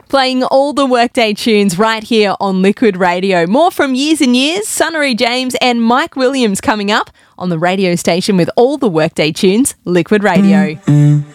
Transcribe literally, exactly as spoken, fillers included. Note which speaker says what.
Speaker 1: Playing all the Workday tunes right here on Liquid Radio. More from Years and Years, Sunnery James and Mike Williams coming up on the radio station with all the Workday tunes, Liquid Radio.